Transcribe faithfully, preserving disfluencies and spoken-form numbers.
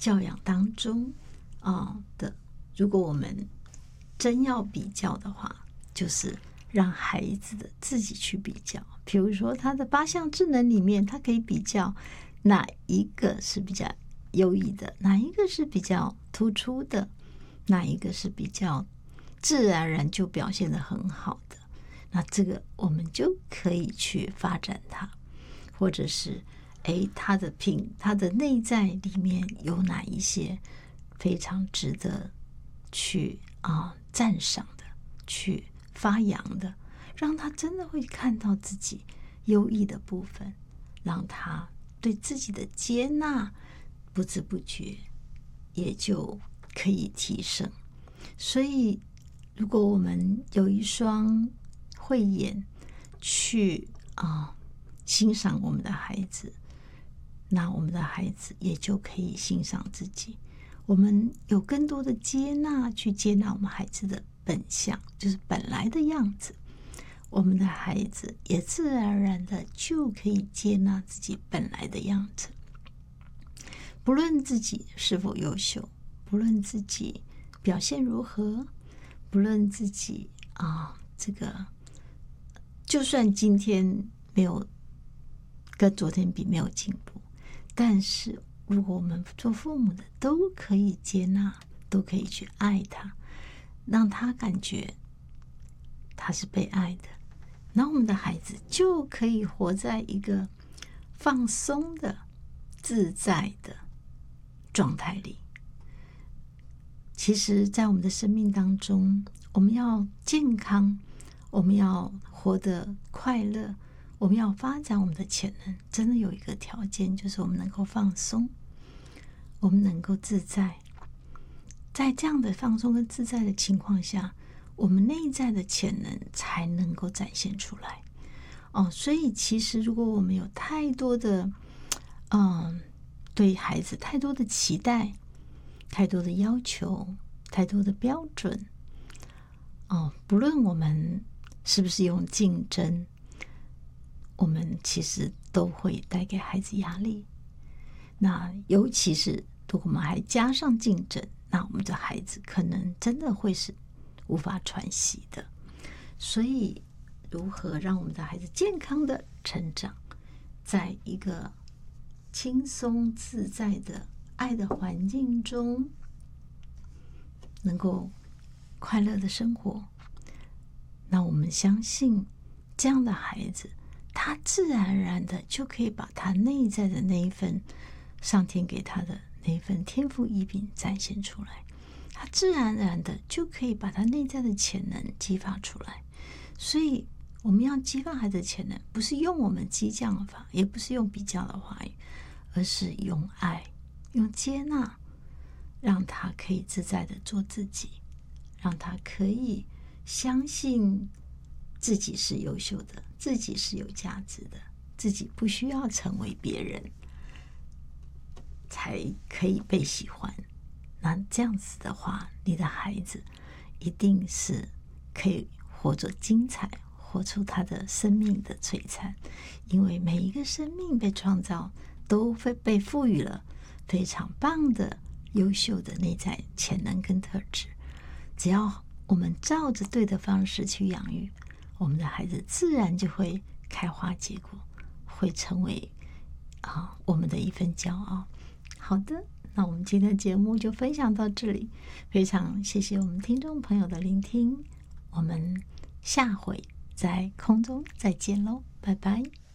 教养当中啊的，如果我们真要比较的话，就是让孩子的自己去比较。比如说他的八项智能里面，他可以比较哪一个是比较优异的，哪一个是比较突出的，哪一个是比较自然而然就表现得很好的，那这个我们就可以去发展它。或者是诶他的品他的内在里面有哪一些非常值得去啊、呃、赞赏的，去发扬的，让他真的会看到自己优异的部分，让他对自己的接纳不知不觉也就可以提升。所以如果我们有一双慧眼去啊、呃欣赏我们的孩子，那我们的孩子也就可以欣赏自己。我们有更多的接纳，去接纳我们孩子的本相，就是本来的样子，我们的孩子也自然而然的就可以接纳自己本来的样子。不论自己是否优秀，不论自己表现如何，不论自己啊，这个就算今天没有跟昨天比没有进步，但是如果我们做父母的都可以接纳，都可以去爱他，让他感觉他是被爱的，那我们的孩子就可以活在一个放松的自在的状态里。其实在我们的生命当中，我们要健康，我们要活得快乐，我们要发展我们的潜能，真的有一个条件，就是我们能够放松，我们能够自在。在这样的放松跟自在的情况下，我们内在的潜能才能够展现出来。哦，所以其实如果我们有太多的嗯，对孩子太多的期待，太多的要求，太多的标准，哦，不论我们是不是用竞争，我们其实都会带给孩子压力。那尤其是如果我们还加上竞争，那我们的孩子可能真的会是无法喘息的。所以如何让我们的孩子健康的成长，在一个轻松自在的爱的环境中，能够快乐的生活，那我们相信这样的孩子，他自然而然的就可以把他内在的那一份上天给他的那一份天赋异禀展现出来，他自然而然的就可以把他内在的潜能激发出来。所以我们要激发孩子的潜能，不是用我们激将法，也不是用比较的话语，而是用爱，用接纳，让他可以自在的做自己，让他可以相信自己是优秀的，自己是有价值的，自己不需要成为别人才可以被喜欢。那这样子的话，你的孩子一定是可以活着精彩，活出他的生命的璀璨。因为每一个生命被创造，都会被赋予了非常棒的优秀的内在潜能跟特质。只要我们照着对的方式去养育，我们的孩子自然就会开花结果，会成为啊我们的一份骄傲。好的，那我们今天的节目就分享到这里，非常谢谢我们听众朋友的聆听，我们下回在空中再见喽，拜拜。